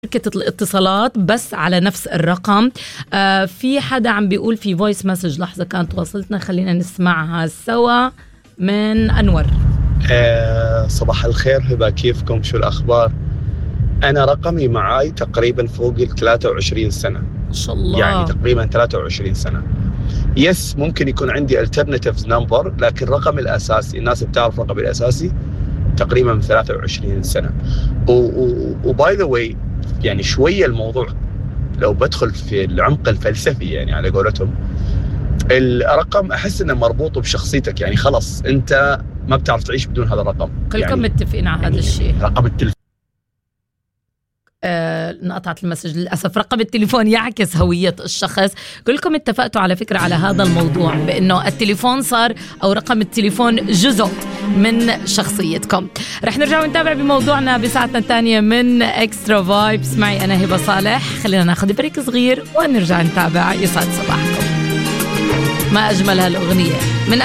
شركة الاتصالات بس على نفس الرقم. في حدا عم بيقول في فويس مسج، لحظة كانت وصلتنا خلينا نسمعها سوا من أنور. صباح الخير هبة، كيفكم؟ شو الأخبار؟ أنا رقمي معاي تقريبا فوق 23 سنة ما شاء الله، يعني تقريبا 23 سنة. يس ممكن يكون عندي alternatives number، لكن رقمي الأساسي الناس بتعرف رقمي الأساسي تقريبا من 23 سنة. وباي ذا واي يعني شوية الموضوع لو بدخل في العمق الفلسفي يعني على قولتهم، الرقم أحس إنه مربوط بشخصيتك، يعني خلص أنت ما بتعرف تعيش بدون هذا الرقم. كلكم يعني متفقين على هذا الشيء. رقم التليفون انقطعت المسج للأسف. رقم التليفون يعكس هوية الشخص. كلكم اتفقتوا على فكرة على هذا الموضوع، بأنه التليفون صار أو رقم التليفون جزء من شخصيتكم. رح نرجع ونتابع بموضوعنا بساعتنا الثانية من إكسترا فايبس. معي أنا هبة صالح. خلينا ناخذ بريك صغير ونرجع نتابع. يسعد صباحكم. ما أجمل هالأغنية من